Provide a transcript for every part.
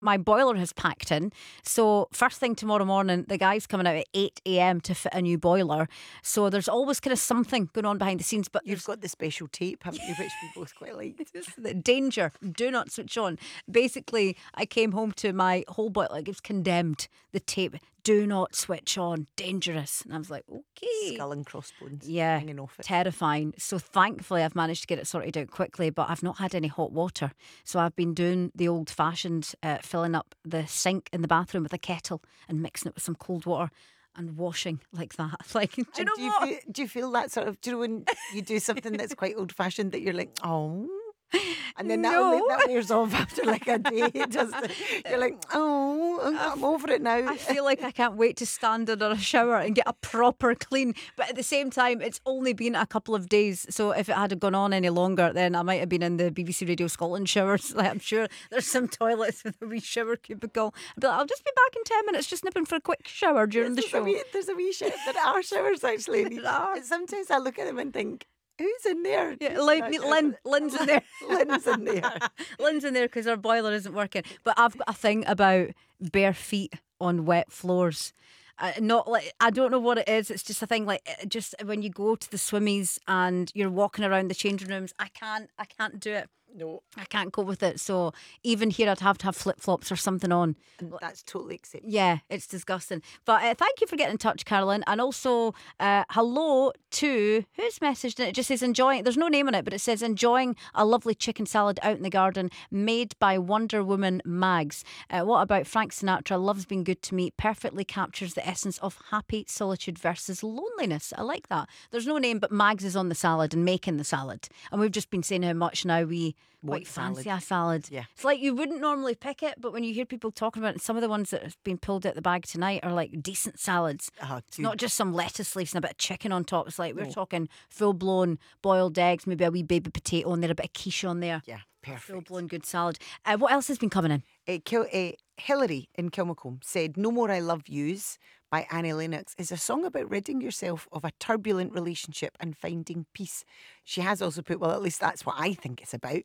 my boiler has packed in. So first thing tomorrow morning, the guy's coming out at 8 a.m. to fit a new boiler. So there's always kind of something going on behind the scenes. But You've got the special tape, haven't you, which we both quite like. the danger, do not switch on. Basically, I came home to my whole boiler, like it was condemned. The tape, do not switch on, dangerous. And I was like, okay. Skull and crossbones hanging off it. Terrifying. So thankfully I've managed to get it sorted out quickly, but I've not had any hot water. So I've been doing the old fashioned filling up the sink in the bathroom with a kettle and mixing it with some cold water and washing like that. Like, do you know what? Do you feel that sort of, do you know when you do something that's quite old fashioned that you're like, oh, and then that wears off after like a day. It does. You're like, oh, I'm over it now. I feel like I can't wait to stand under a shower and get a proper clean. But at the same time, it's only been a couple of days. So if it had gone on any longer, then I might have been in the BBC Radio Scotland showers. Like, I'm sure there's some toilets with a wee shower cubicle. I'd be like, I'll just be back in 10 minutes, just nipping for a quick shower during the show. There's a wee shower. There are showers actually. There are. Sometimes I look at them and think, who's in there? Yeah, Lynn's in there. Lynn's in there. Lynn's in there because our boiler isn't working. But I've got a thing about bare feet on wet floors. Not like, I don't know what it is. It's just a thing like, just when you go to the swimmies and you're walking around the changing rooms, I can't do it. No, I can't cope with it. So even here, I'd have to have flip-flops or something on. And that's totally acceptable. Yeah, it's disgusting. But thank you for getting in touch, Carolyn. And also, hello to, who's messaged it? It just says enjoying, there's no name on it, but it says enjoying a lovely chicken salad out in the garden made by Wonder Woman Mags. What about Frank Sinatra? Love's been good to me. Perfectly captures the essence of happy solitude versus loneliness. I like that. There's no name, but Mags is on the salad and making the salad. And we've just been saying how much now we quite fancy a salad. Yeah. It's like you wouldn't normally pick it, but when you hear people talking about it, some of the ones that have been pulled out the bag tonight are like decent salads. It's not just some lettuce leaves and a bit of chicken on top. It's like we're talking full-blown boiled eggs, maybe a wee baby potato and there, a bit of quiche on there. Yeah, perfect. Full-blown good salad. What else has been coming in? Hillary in Kilmacombe said, No More I Love Yous by Annie Lennox is a song about ridding yourself of a turbulent relationship and finding peace. She has also put, well, at least that's what I think it's about.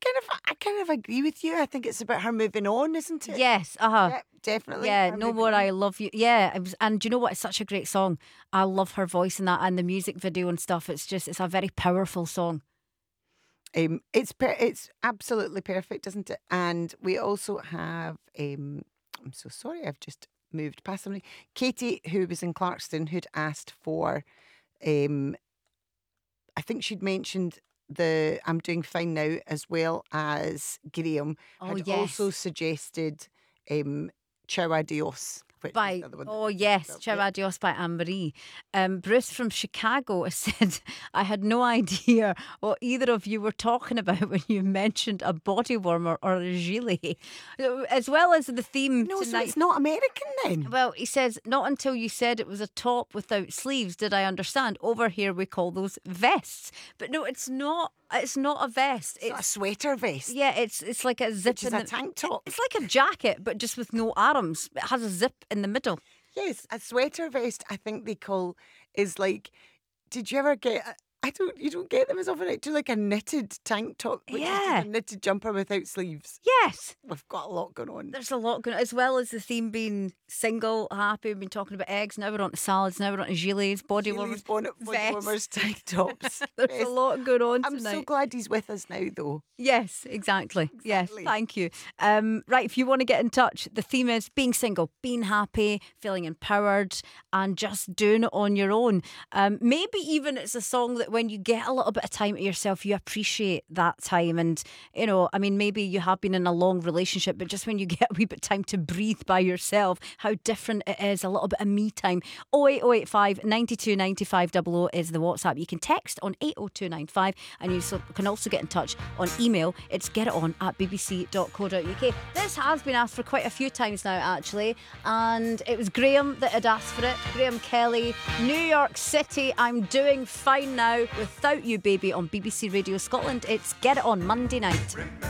I kind of agree with you. I think it's about her moving on, isn't it? Yes, Yeah, definitely. Yeah, No More I Love You. Yeah, and do you know what? It's such a great song. I love her voice in that and the music video and stuff. It's a very powerful song. It's absolutely perfect, isn't it? And we also have I'm so sorry, I've just moved past somebody. Katie, who was in Clarkston, who'd asked for I think she'd mentioned the I'm Doing Fine Now, as well as Graham had also suggested Ciao Adios. Ciao Adios by Anne-Marie. Bruce from Chicago said, I had no idea what either of you were talking about when you mentioned a body warmer or a gilet, as well as the theme No, tonight. so it's not American then? Well, he says, not until you said it was a top without sleeves did I understand. Over here we call those vests. But no, it's not. It's not a vest. It's not a sweater vest. Yeah, it's like a zip. Which is a tank top. It's like a jacket, but just with no arms. It has a zip in the middle. Yes, a sweater vest, I think they call, is like, did you ever get, you don't get them as often, do like a knitted tank top, which is just a knitted jumper without sleeves. Yes. We've got a lot going on. There's a lot going on, as well as the theme being single, happy. We've been talking about eggs, now we're on to salads, now we're on to gilets, body warmers, body warmers, tank tops. There's a lot going on I'm tonight. so glad he's with us now, though. Yes, exactly. Yes, thank you. Right, if you want to get in touch, the theme is being single, being happy, feeling empowered, and just doing it on your own. Maybe even it's a song that when you get a little bit of time to yourself, you appreciate that time. And, you know, I mean, maybe you have been in a long relationship, but just when you get a wee bit of time to breathe by yourself, how different it is, a little bit of me time. 08085 92 95 00 is the WhatsApp. You can text on 80295 and you can also get in touch on email. It's getiton@bbc.co.uk. This has been asked for quite a few times now, actually, and it was Graham that had asked for it. Graham Kelly, New York City, I'm Doing Fine Now, Without You Baby on BBC Radio Scotland. It's Get It On Monday night.